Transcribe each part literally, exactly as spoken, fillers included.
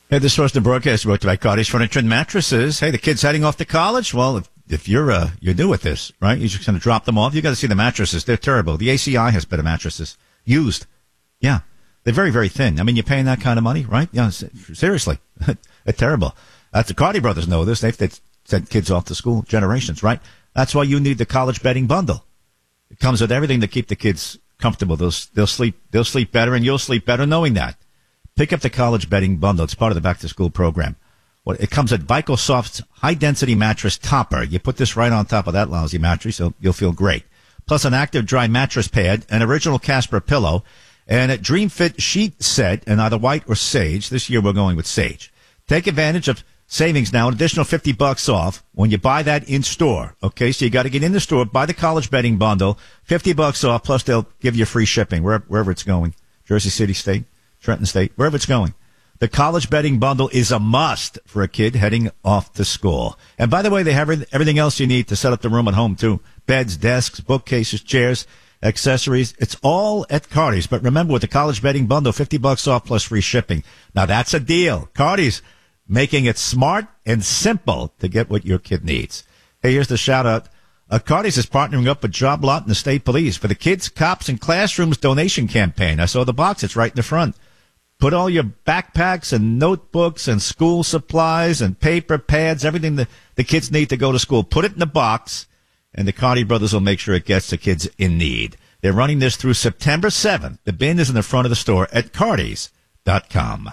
Hey, this was the broadcast brought to you by Cardi's Furniture and Mattresses. Hey, the kid's heading off to college. Well, if, if you're uh, you're new at this, right? You're just going to drop them off. You got to see the mattresses. They're terrible. The A C I has better mattresses. Used. Yeah. They're very, very thin. I mean, you're paying that kind of money, right? Yeah, seriously. They're terrible. That's the Cardi brothers know this. They've, they've sent kids off to school generations, right? That's why you need the college bedding bundle. It comes with everything to keep the kids comfortable. They'll, they'll sleep, they'll sleep better, and you'll sleep better knowing that. Pick up the college bedding bundle. It's part of the back-to-school program. Well, it comes at VitalSoft's high-density mattress topper. You put this right on top of that lousy mattress, so you'll feel great. Plus an active dry mattress pad, an original Casper pillow, and a DreamFit sheet set in either white or sage. This year we're going with sage. Take advantage of savings now, an additional fifty bucks off when you buy that in store. Okay, so you got to get in the store, buy the college bedding bundle, fifty bucks off, plus they'll give you free shipping wherever, wherever it's going. Jersey City State. Trenton State, wherever it's going. The college bedding bundle is a must for a kid heading off to school. And by the way, they have everything else you need to set up the room at home, too. Beds, desks, bookcases, chairs, accessories. It's all at Cardi's. But remember, with the college bedding bundle, fifty bucks off plus free shipping. Now, that's a deal. Cardi's making it smart and simple to get what your kid needs. Hey, here's the shout-out. Uh, Cardi's is partnering up with Job Lot and the State Police for the Kids, Cops, and Classrooms donation campaign. I saw the box. It's right in the front. Put all your backpacks and notebooks and school supplies and paper pads, everything the, the kids need to go to school. Put it in the box, and the Cardi brothers will make sure it gets to kids in need. They're running this through September seventh. The bin is in the front of the store at cardis dot com.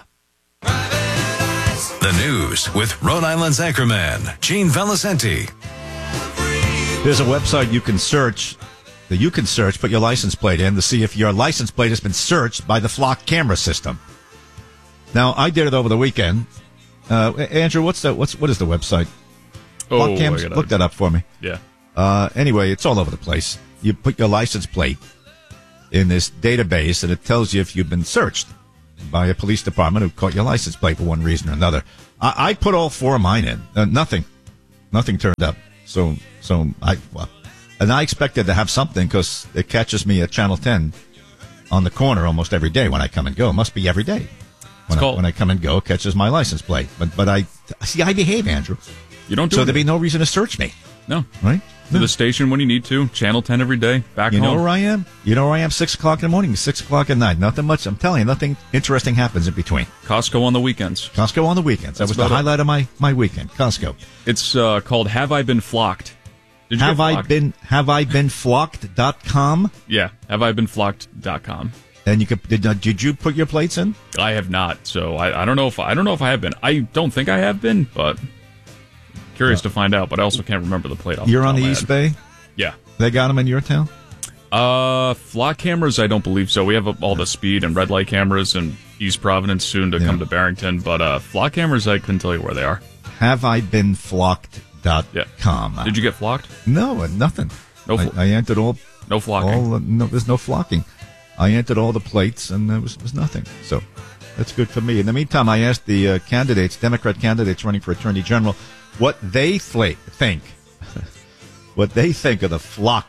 The news with Rhode Island's anchorman, Gene Valicenti. There's a website you can search. That you can search, put your license plate in to see if your license plate has been searched by the Flock camera system. Now, I did it over the weekend. Uh, Andrew, what's the what's what is the website? Oh, Flock Cams? gotta, Look that up for me. Yeah. Uh, anyway, it's all over the place. You put your license plate in this database, and it tells you if you've been searched by a police department who caught your license plate for one reason or another. I, I put all four of mine in. Uh, nothing, nothing turned up. So, so I well, and I expected to have something because it catches me at Channel ten on the corner almost every day when I come and go. It must be every day. When, I, when I come and go, it catches my license plate. But but I see I behave, Andrew. You don't do so it. there'd be no reason to search me. No. Right? To No. the station when you need to. Channel ten every day. Back you home. You know where I am? You know where I am? Six o'clock in the morning, six o'clock at night. Nothing much. I'm telling you, nothing interesting happens in between. Costco on the weekends. Costco on the weekends. That That's was the about it. highlight of my, my weekend. Costco. It's uh, called Have I Been Flocked? Did you Have get I flocked? been have I been flocked dot com? Yeah. Have I Been Flocked dot com. And you could did, uh, did you put your plates in? I have not, so I, I don't know if I don't know if I have been. I don't think I have been, but curious to find out. But I also can't remember the plate. Off You're the on top the of my East head. Bay? Yeah. They got them in your town? Uh, flock cameras, I don't believe so. We have all the speed and red light cameras in East Providence, soon to Yeah. come to Barrington. But uh, flock cameras, I couldn't tell you where they are. Have I been flocked dot com? Did you get flocked? No, uh, nothing. No I, fl- I entered all. No flocking. All, uh, no, there's no flocking. I entered all the plates, and there was, was nothing. So that's good for me. In the meantime, I asked the uh, candidates, Democrat candidates running for Attorney General, what they fl- think, what they think of the flock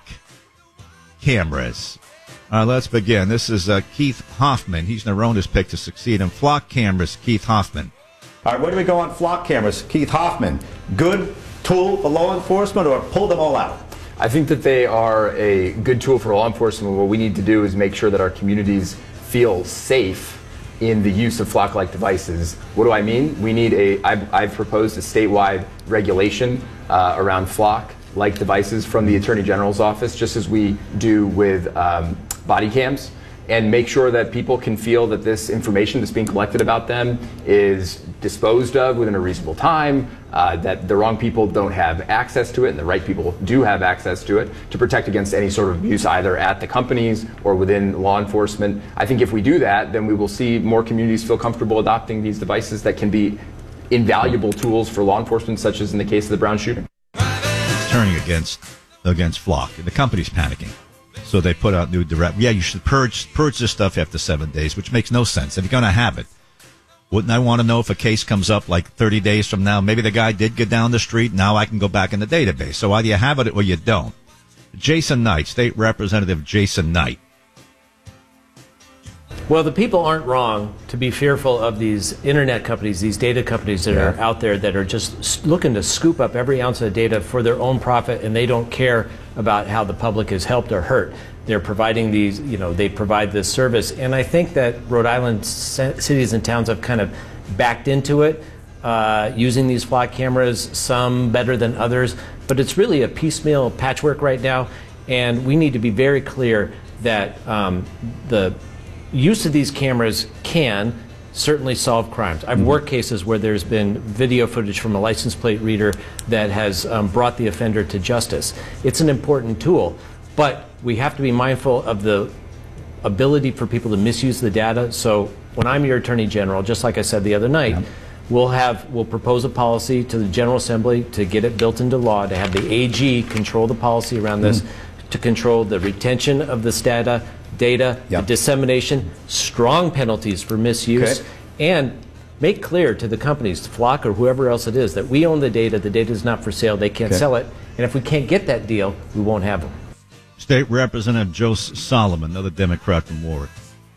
cameras. Uh, let's begin. This is uh, Keith Hoffman. He's Nerona's pick to succeed in flock cameras. Keith Hoffman. All right, where do we go on flock cameras? Keith Hoffman, good tool for law enforcement, or pull them all out? I think that they are a good tool for law enforcement. What we need to do is make sure that our communities feel safe in the use of flock-like devices. What do I mean? We need a, I've, I've proposed a statewide regulation uh, around flock-like devices from the Attorney General's office, just as we do with um, body cams, and make sure that people can feel that this information that's being collected about them is disposed of within a reasonable time, uh, that the wrong people don't have access to it and the right people do have access to it, to protect against any sort of abuse either at the companies or within law enforcement. I think if we do that, then we will see more communities feel comfortable adopting these devices that can be invaluable tools for law enforcement, such as in the case of the Brown shooting. It's turning against against flock. The company's panicking. So they put out new direct. Yeah, you should purge purge this stuff after seven days, which makes no sense. If you're going to have it, wouldn't I want to know if a case comes up like thirty days from now? Maybe the guy did get down the street. Now I can go back in the database. So either you have it or you don't. Jason Knight, State Representative Jason Knight. Well, the people aren't wrong to be fearful of these internet companies, these data companies that Yeah. are out there that are just s- looking to scoop up every ounce of data for their own profit, and they don't care about how the public is helped or hurt. They're providing these, you know, they provide this service. And I think that Rhode Island c- cities and towns have kind of backed into it, uh, using these flock cameras, some better than others. But it's really a piecemeal patchwork right now, and we need to be very clear that um, the use of these cameras can certainly solve crimes. I've Mm-hmm. worked cases where there's been video footage from a license plate reader that has um, brought the offender to justice. It's an important tool, but we have to be mindful of the ability for people to misuse the data. So when I'm your Attorney General, just like I said the other night, Yeah. we'll have we'll propose a policy to the General Assembly to get it built into law, to have the A G control the policy around this, Mm-hmm. to control the retention of this data, data, Yep. the dissemination, strong penalties for misuse, Okay. and make clear to the companies, Flock or whoever else it is, that we own the data, the data is not for sale, they can't Okay. sell it, and if we can't get that deal, we won't have them. State Representative Joe Solomon, another Democrat from Warwick.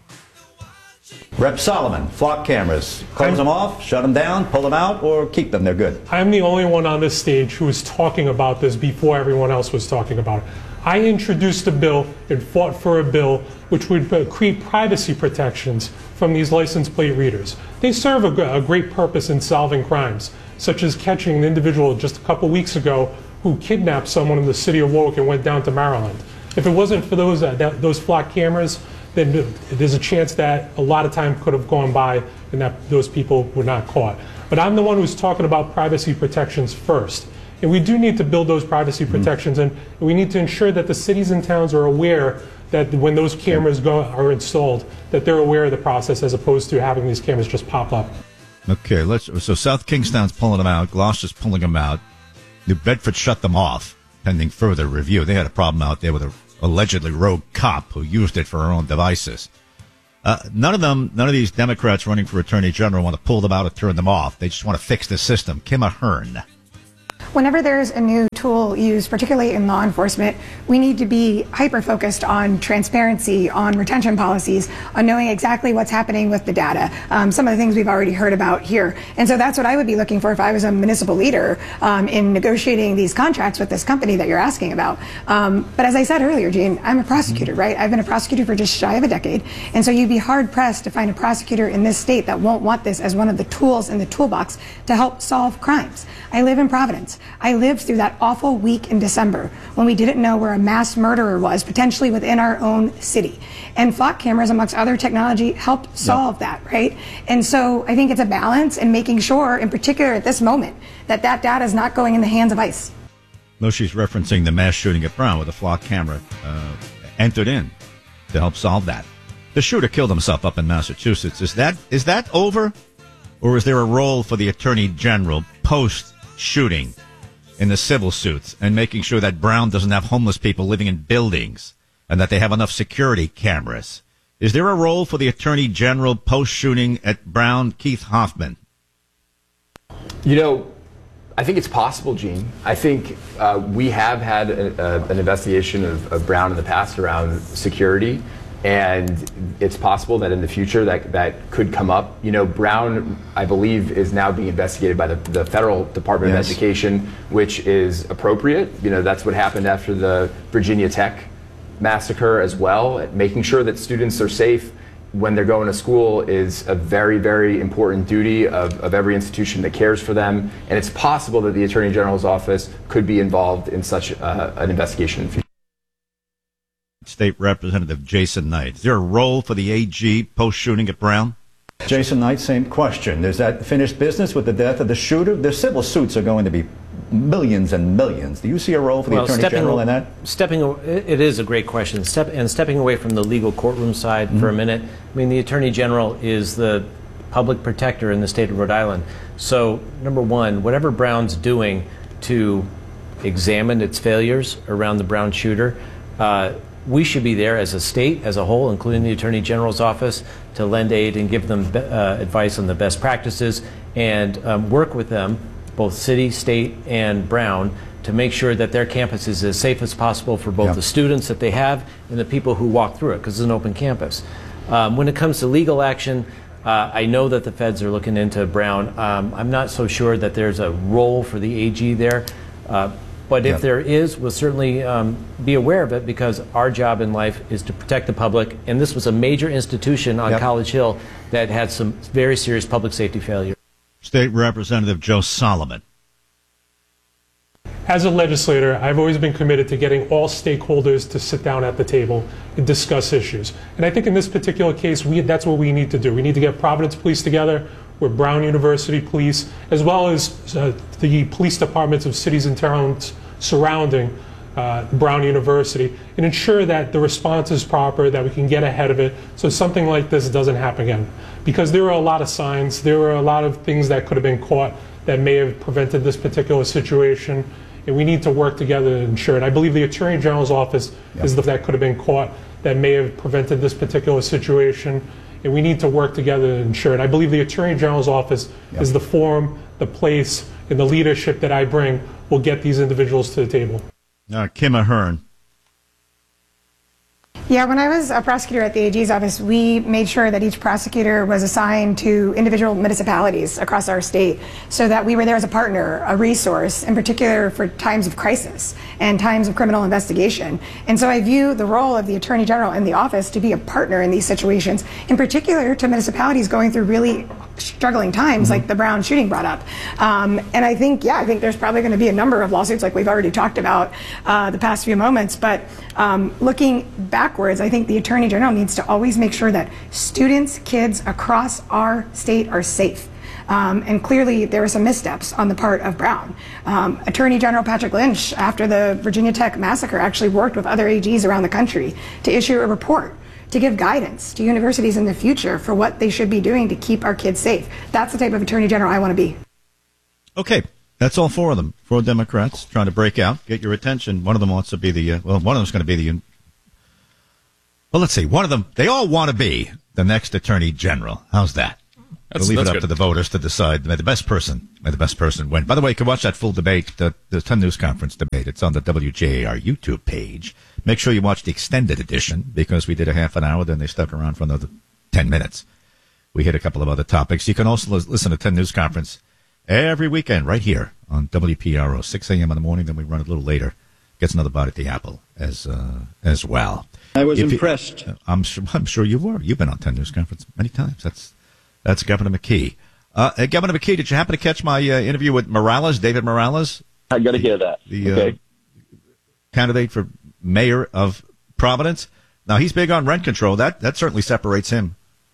Rep Solomon, flock cameras. Close them off, shut them down, pull them out, or keep them. They're good. I'm the only one on this stage who was talking about this before everyone else was talking about it. I introduced a bill and fought for a bill which would uh, create privacy protections from these license plate readers. They serve a, g- a great purpose in solving crimes, such as catching an individual just a couple weeks ago who kidnapped someone in the city of Warwick and went down to Maryland. If it wasn't for those uh, that, those flock cameras, then there's a chance that a lot of time could have gone by and that those people were not caught. But I'm the one who's talking about privacy protections first. And we do need to build those privacy protections, and we need to ensure that the cities and towns are aware that when those cameras go, are installed, that they're aware of the process as opposed to having these cameras just pop up. Okay, let's. So South Kingstown's pulling them out. Gloucester's pulling them out. New Bedford shut them off, pending further review. They had a problem out there with a allegedly rogue cop who used it for her own devices. Uh, none of them, none of these Democrats running for Attorney General want to pull them out or turn them off. They just want to fix the system. Kim Ahern. Whenever there's a new tool used, particularly in law enforcement, we need to be hyper-focused on transparency, on retention policies, on knowing exactly what's happening with the data, um, some of the things we've already heard about here. And so that's what I would be looking for if I was a municipal leader um, in negotiating these contracts with this company that you're asking about. Um, but as I said earlier, Gene, I'm a prosecutor, right? I've been a prosecutor for just shy of a decade. And so you'd be hard-pressed to find a prosecutor in this state that won't want this as one of the tools in the toolbox to help solve crimes. I live in Providence. I lived through that awful week in December when we didn't know where a mass murderer was, potentially within our own city. And flock cameras, amongst other technology, helped solve yep. that, right? And so I think it's a balance in making sure, in particular at this moment, that that data is not going in the hands of ICE. No, she's referencing the mass shooting at Brown with a flock camera uh, entered in to help solve that. The shooter killed himself up in Massachusetts. Is that is that over? Or is there a role for the Attorney General post-shooting in the civil suits and making sure that Brown doesn't have homeless people living in buildings and that they have enough security cameras? Is there a role for the Attorney General post-shooting at Brown? Keith Hoffman. You know, I think it's possible, Gene. I think uh, we have had a, a, an investigation of, of Brown in the past around security, and it's possible that in the future that, that could come up. You know, Brown, I believe, is now being investigated by the, the Federal Department Yes. of Education, which is appropriate. You know, that's what happened after the Virginia Tech massacre as well. Making sure that students are safe when they're going to school is a very, very important duty of, of every institution that cares for them. And it's possible that the Attorney General's office could be involved in such uh, an investigation in the future. State Representative Jason Knight. Is there a role for the A G post-shooting at Brown? Jason Knight, same question. Is that finished business with the death of the shooter? The civil suits are going to be millions and millions. Do you see a role for the Well, Attorney stepping, General in that? Stepping, it is a great question. Step, and stepping away from the legal courtroom side mm-hmm. for a minute, I mean, the Attorney General is the public protector in the state of Rhode Island. So, number one, whatever Brown's doing to examine its failures around the Brown shooter, uh, we should be there as a state, as a whole, including the Attorney General's office, to lend aid and give them uh, advice on the best practices and um, work with them, both city, state, and Brown, to make sure that their campus is as safe as possible for both yeah. the students that they have and the people who walk through it, because it's an open campus. Um, when it comes to legal action, uh, I know that the feds are looking into Brown. Um, I'm not so sure that there's a role for the A G there. Uh, But if Yep. there is, we'll certainly um, be aware of it, because our job in life is to protect the public. And this was a major institution on Yep. College Hill that had some very serious public safety failure. State Representative Joe Solomon. As a legislator, I've always been committed to getting all stakeholders to sit down at the table and discuss issues. And I think in this particular case, we, that's what we need to do. We need to get Providence Police together with Brown University Police, as well as uh, the police departments of cities and towns surrounding uh, Brown University, and ensure that the response is proper, that we can get ahead of it so something like this doesn't happen again. Because there are a lot of signs, there were a lot of things that could have been caught that may have prevented this particular situation, and we need to work together to ensure it. I believe the Attorney General's office yep. is the that could have been caught that may have prevented this particular situation, and we need to work together to ensure it. I believe the Attorney General's office yep. is the forum, the place, and the leadership that I bring will get these individuals to the table. Uh, Kim Ahern. Yeah, when I was a prosecutor at the A G's office, we made sure that each prosecutor was assigned to individual municipalities across our state so that we were there as a partner, a resource, in particular for times of crisis and times of criminal investigation. And so I view the role of the Attorney General in the office to be a partner in these situations, in particular to municipalities going through really struggling times mm-hmm. like the Brown shooting brought up. Um, and I think, yeah, I think there's probably going to be a number of lawsuits like we've already talked about uh, the past few moments. But um, looking backwards, I think the Attorney General needs to always make sure that students, kids across our state are safe. Um, and clearly there were some missteps on the part of Brown. Um, Attorney General Patrick Lynch, after the Virginia Tech massacre, actually worked with other A Gs around the country to issue a report to give guidance to universities in the future for what they should be doing to keep our kids safe. That's the type of Attorney General I want to be. Okay, that's all four of them. Four Democrats trying to break out, get your attention. One of them wants to be the, uh, well, one of them's going to be the, well, let's see, one of them, they all want to be the next Attorney General. How's that? That's, we'll leave that's it up good. to the voters to decide. May the best person, may the best person win. By the way, you can watch that full debate, the, the ten News Conference debate. It's on the W J A R YouTube page. Make sure you watch the extended edition, because we did a half an hour, then they stuck around for another ten minutes. We hit a couple of other topics. You can also listen to ten News Conference every weekend right here on W P R O, six a.m. in the morning. Then we run a little later. Gets another bite at the apple as uh, as well. I was if impressed. You, I'm sure, I'm sure you were. You've been on ten News Conference many times. That's that's Governor McKee. Uh, uh, Governor McKee, did you happen to catch my uh, interview with Morales, David Morales? I got to hear that. The okay. uh, candidate for mayor of Providence. Now, he's big on rent control. That that certainly separates him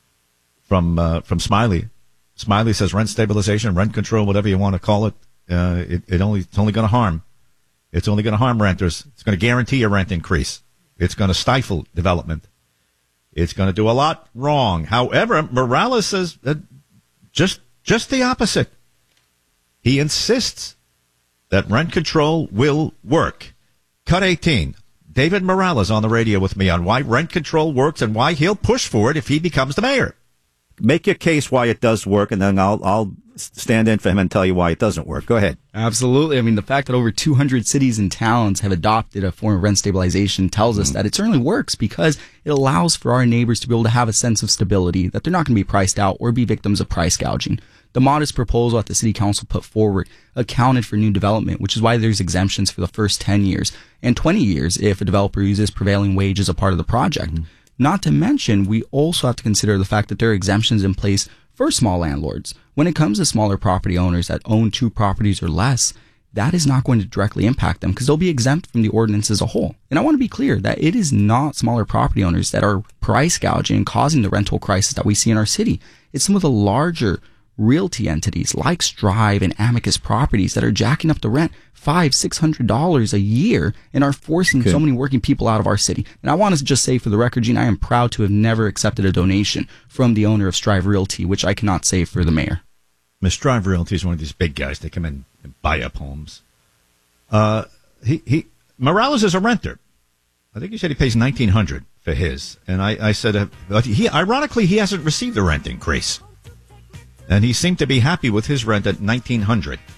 from uh, from Smiley. Smiley says rent stabilization, rent control, whatever you want to call it. Uh, it, it only it's only going to harm. It's only going to harm renters. It's going to guarantee a rent increase. It's going to stifle development. It's going to do a lot wrong. However, Morales says uh, just just the opposite. He insists that rent control will work. Cut eighteen. David Morales on the radio with me on why rent control works and why he'll push for it if he becomes the mayor. Make your case why it does work, and then I'll I'll stand in for him and tell you why it doesn't work. Go ahead. Absolutely. I mean, the fact that over two hundred cities and towns have adopted a form of rent stabilization tells us mm. that it certainly works, because it allows for our neighbors to be able to have a sense of stability, that they're not going to be priced out or be victims of price gouging. The modest proposal that the city council put forward accounted for new development, which is why there's exemptions for the first ten years and twenty years if a developer uses prevailing wage as a part of the project. Mm. Not to mention, we also have to consider the fact that there are exemptions in place for small landlords. When it comes to smaller property owners that own two properties or less, that is not going to directly impact them because they'll be exempt from the ordinance as a whole. And I want to be clear that it is not smaller property owners that are price gouging and causing the rental crisis that we see in our city. It's some of the larger realty entities like Strive and Amicus Properties that are jacking up the rent five, six hundred dollars a year and are forcing okay. so many working people out of our city. And I want to just say for the record, Gene, I am proud to have never accepted a donation from the owner of Strive Realty, which I cannot say for the mayor. Miss Strive Realty is one of these big guys. They come in and buy up homes. Uh, he he Morales is a renter. I think he said he pays nineteen hundred dollars for his, and I I said uh, he ironically he hasn't received a rent increase. And he seemed to be happy with his rent at nineteen hundred dollars.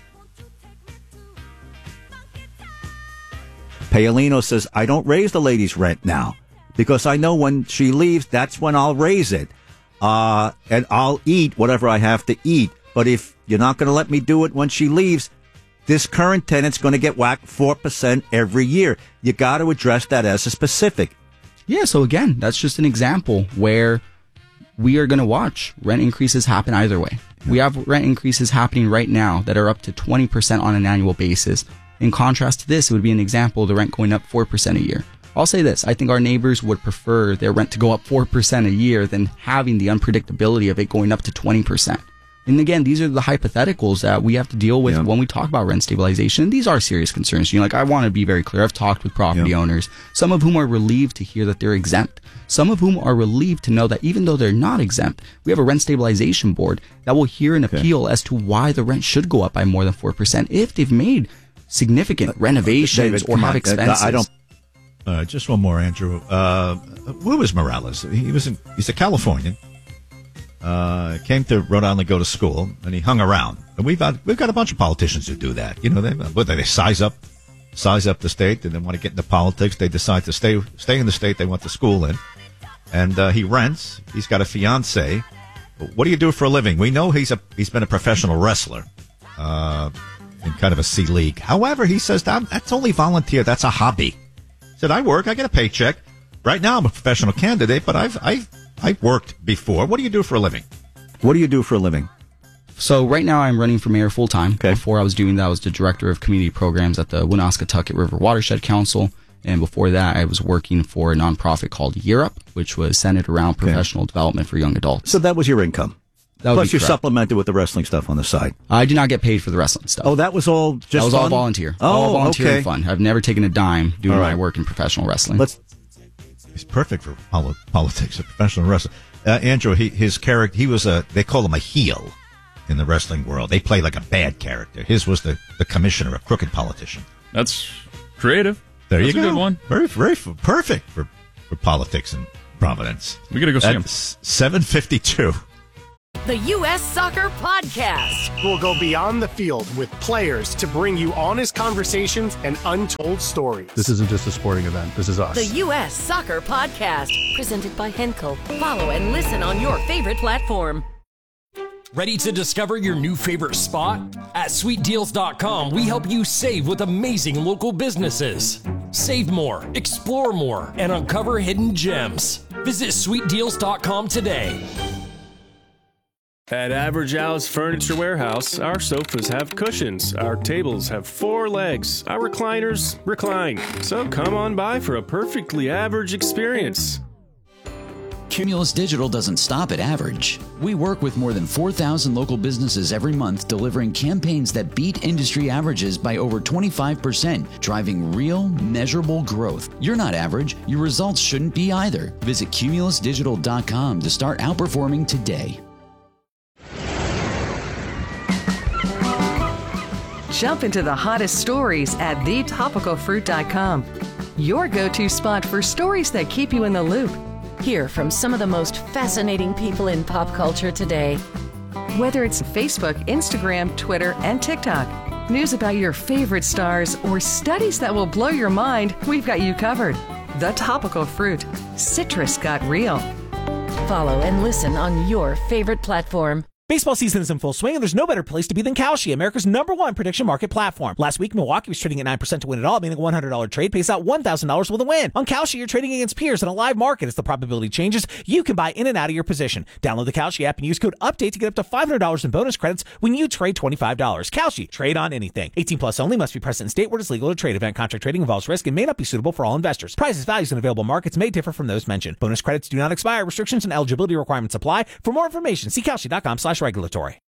Paolino says, I don't raise the ladies' rent now. because I know when she leaves, that's when I'll raise it. Uh, and I'll eat whatever I have to eat. But if you're not going to let me do it when she leaves, this current tenant's going to get whacked four percent every year. You got to address that as a specific. Yeah, so again, that's just an example where we are going to watch rent increases happen either way. We have rent increases happening right now that are up to twenty percent on an annual basis. In contrast to this, it would be an example of the rent going up four percent a year. I'll say this, I think our neighbors would prefer their rent to go up four percent a year than having the unpredictability of it going up to twenty percent. And again, these are the hypotheticals that we have to deal with yeah. when we talk about rent stabilization. And these are serious concerns. You know, like, I want to be very clear. I've talked with property yeah. owners, some of whom are relieved to hear that they're exempt. Some of whom are relieved to know that even though they're not exempt, we have a rent stabilization board that will hear an okay. appeal as to why the rent should go up by more than four percent if they've made significant uh, renovations David, or have on. expenses. I don't. Uh, just one more, Andrew. Uh, who was Morales? He was in, he's a Californian. Uh, came to Rhode Island to go to school, and he hung around. And we've got we've got a bunch of politicians who do that. You know, they what, they size up, size up the state, and then want to get into politics. They decide to stay stay in the state they went to school in, and uh, he rents. He's got a fiance. What do you do for a living? We know he's a he's been a professional wrestler, uh, in kind of a C league. However, he says that that's only volunteer. That's a hobby. He said, I work. I get a paycheck. Right now, I'm a professional candidate, but I've I've I've worked before. What do you do for a living? What do you do for a living? So right now I'm running for mayor full time. Okay. Before I was doing that, I was the director of community programs at the Woonasquatucket River Watershed Council. And before that, I was working for a nonprofit called Europe, which was centered around professional okay. development for young adults. So that was your income? That Plus you correct. supplemented with the wrestling stuff on the side? I did not get paid for the wrestling stuff. Oh, that was all just That was fun? all volunteer. Oh, all volunteer okay. and fun. I've never taken a dime doing right. my work in professional wrestling. Let's. He's perfect for poli- politics, a professional wrestler. Uh, Andrew, he, his character, he was a, they call him a heel in the wrestling world. They play like a bad character. His was the, the commissioner, a crooked politician. That's creative. There That's you go. That's a good one. Very, very f- perfect for, for politics in Providence. We got to go see him. seven fifty-two. The U S Soccer Podcast. We'll go beyond the field with players to bring you honest conversations and untold stories. This isn't just a sporting event. This is us. The U S Soccer Podcast. Presented by Henkel. Follow and listen on your favorite platform. Ready to discover your new favorite spot? At sweet deals dot com, we help you save with amazing local businesses. Save more, explore more, and uncover hidden gems. Visit sweet deals dot com today. At Average Al's Furniture Warehouse, our sofas have cushions, our tables have four legs, our recliners recline. So come on by for a perfectly average experience. Cumulus Digital doesn't stop at average. We work with more than four thousand local businesses every month, delivering campaigns that beat industry averages by over twenty-five percent, driving real, measurable growth. You're not average. Your results shouldn't be either. Visit cumulus digital dot com to start outperforming today. Jump into the hottest stories at the topical fruit dot com. Your go-to spot for stories that keep you in the loop. Hear from some of the most fascinating people in pop culture today. Whether it's Facebook, Instagram, Twitter, and TikTok, news about your favorite stars, or studies that will blow your mind, we've got you covered. The Topical Fruit. Citrus got real. Follow and listen on your favorite platform. Baseball season is in full swing, and there's no better place to be than Kalshi, America's number one prediction market platform. Last week, Milwaukee was trading at nine percent to win it all, meaning a one hundred dollars trade pays out one thousand dollars with a win. On Kalshi, you're trading against peers in a live market. As the probability changes, you can buy in and out of your position. Download the Kalshi app and use code UPDATE to get up to five hundred dollars in bonus credits when you trade twenty-five dollars. Kalshi, trade on anything. eighteen plus only, must be present in state where it's legal to trade. Event contract trading involves risk and may not be suitable for all investors. Prices, values, and available markets may differ from those mentioned. Bonus credits do not expire. Restrictions and eligibility requirements apply. For more information, see Kalshi dot com slash regulatory.